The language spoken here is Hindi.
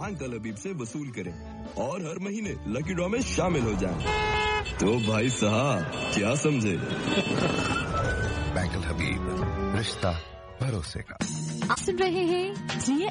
बैंक अल हबीब से वसूल करें और हर महीने लकी ड्रॉ में शामिल हो जाएं। तो भाई साहब क्या समझे? बैंक अल हबीब, रिश्ता भरोसे का। आप सुन रहे हैं